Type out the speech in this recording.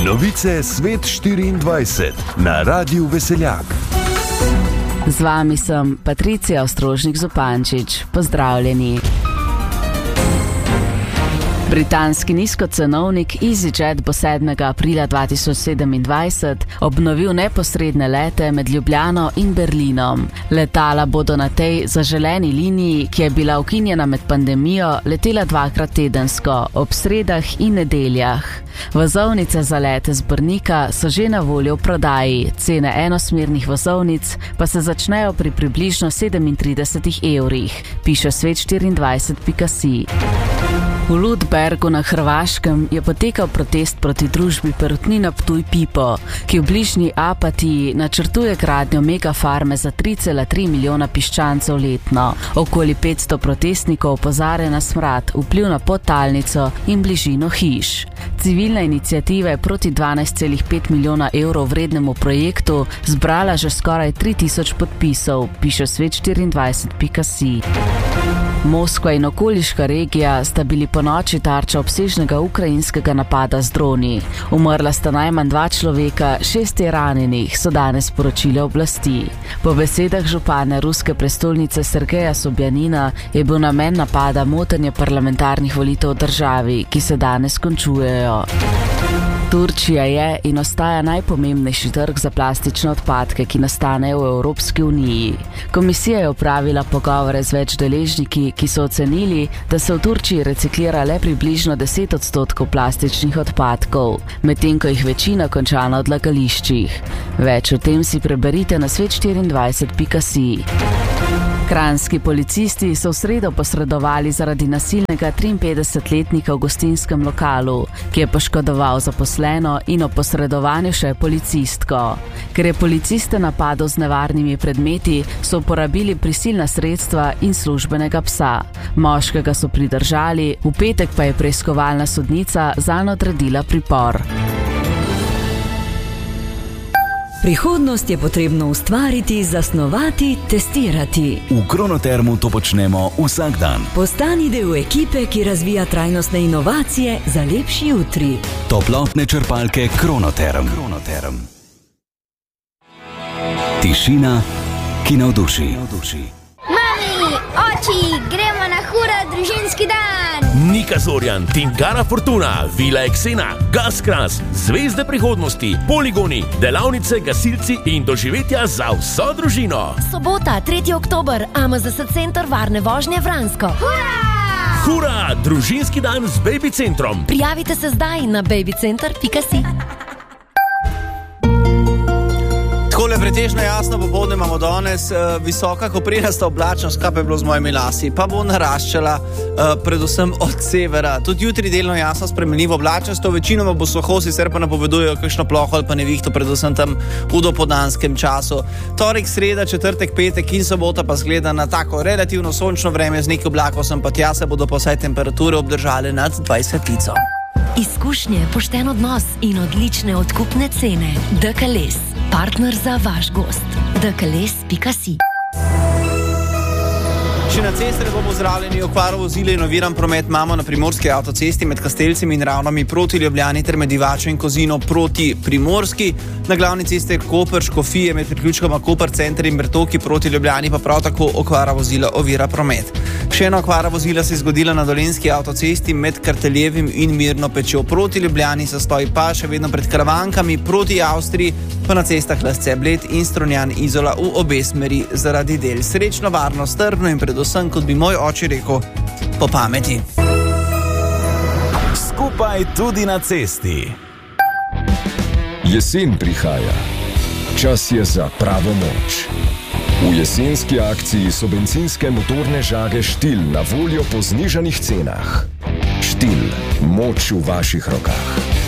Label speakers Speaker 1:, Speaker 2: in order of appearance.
Speaker 1: Novice Svet 24 na Radiu Veseljak.
Speaker 2: Z vami sem Patricija Ostrožnik-Zupančič. Pozdravljeni. Britanski nizkocenovnik EasyJet bo 7. aprila 2027 obnovil neposredne lete med Ljubljano in Berlinom. Letala bodo na tej zaželeni liniji, ki je bila ukinjena med pandemijo, letela 2-krat tedensko, ob sredah in nedeljah. Vozovnice za lete z Brnika so že na voljo v prodaji, cene enosmernih vozovnic pa se začnejo pri približno 37 evrih, piše svet24.si. V Ludbergu na Hrvaškem je potekal protest proti družbi Perutnina Ptuj Pipo, ki v bližnji Apatiji načrtuje gradnjo megafarme za 3,3 milijona piščancev letno. Okoli 500 protestnikov opozarja na smrad, vpliv na podtalnico in bližino hiš. Civilna iniciativa je proti 12,5 milijona evrov vrednemu projektu zbrala že skoraj 3000 podpisov, piše svet24.si. Moskva in okoliška regija sta bili ponoči tarča obsežnega ukrajinskega napada z droni. Umrla sta najmanj 2 človeka, 6 je ranjenih, so danes sporočile oblasti. Po besedah župana ruske prestolnice Sergeja Sobjanina je bil namen napada motenje parlamentarnih volitev v državi, ki se danes končujejo. Turčija je in ostaja najpomembnejši trg za plastične odpadke, ki nastanejo v Evropski uniji. Komisija je opravila pogovore z več deležniki, ki so ocenili, da se v Turčiji reciklira le približno 10% plastičnih odpadkov, medtem ko jih večina konča na odlagališčih. Več o tem si preberite na svet24.si. Kranjski policisti so v sredo posredovali zaradi nasilnega 53-letnika v gostinskem lokalu, ki je poškodoval zaposleno in o posredovanju še policistko. Ker je policiste napadel z nevarnimi predmeti, so uporabili prisilna sredstva in službenega psa. Moškega so pridržali, v petek pa je preiskovalna sodnica zanj odredila pripor.
Speaker 3: Prihodnost je potrebno ustvariti, zasnovati, testirati.
Speaker 4: V Kronotermu to počnemo vsak dan.
Speaker 3: Postani del ekipe, ki razvija trajnostne inovacije za lepši jutri.
Speaker 4: Toplotne črpalke Kronoterm. Tišina, ki navduši.
Speaker 5: Mami, oči, gremo na hura družinski dan!
Speaker 6: Nika Zorjan, Tingara Fortuna, Vila Eksena, Gaskras, Zvezde prihodnosti, Poligoni, delavnice, gasilci in doživetja za vso družino.
Speaker 7: Sobota, 3. oktober, AMZS Center Varne vožnje Vransko.
Speaker 6: Hura, družinski dan z Baby Centrom.
Speaker 7: Prijavite se zdaj na babycenter.si.
Speaker 8: Takole pretežno jasno popoldne imamo danes, visoka koprenasta oblačnost, kaj pa je bilo z mojimi lasi, pa bo naraščala predvsem od severa. Tudi jutri delno jasno spremenljivo oblačnost, večinoma bo suho, sicer pa napovedujejo kakšno ploho ali pa nevihto, predvsem tam v dopoldanskem času. Torek, sreda, četrtek, petek in sobota pa zgleda na tako relativno sončno vreme z nekaj oblakov, sem pa tja se bodo pa vsaj temperature obdržale nad 20.
Speaker 7: Izkušnje, pošten odnos in odlične odkupne cene. DKLS, partner za vaš gost. DKLS.si.
Speaker 8: Če na cesti ne bomo zdravljeni, okvaro vozila in oviran promet imamo na primorski avtocesti med Kastelcem in Ravnami proti Ljubljani ter med Divačo in Kozino proti Primorski. Na glavni cesti Koper, Škofije med priključkoma Koper Center in Bertoki proti Ljubljani pa prav tako okvara vozila ovira promet. Še ena okvara vozila se je zgodila na Dolenjski avtocesti med Karteljevim in Mirno Pečjo proti Ljubljani, zastoj pa še vedno pred Kravankami proti Avstriji, pa na cestah Lasce, Bled in Strunjan Izola v obe smeri zaradi del. Srečno, varno, strpno in predvsem, kot bi moj oče rekel, po pameti.
Speaker 4: Skupaj tudi na cesti.
Speaker 9: Jesen prihaja. Čas je za pravo moč. V jesenski akciji so bencinske motorne žage Štil na voljo po znižanih cenah. Štil, moč v vaših rokah.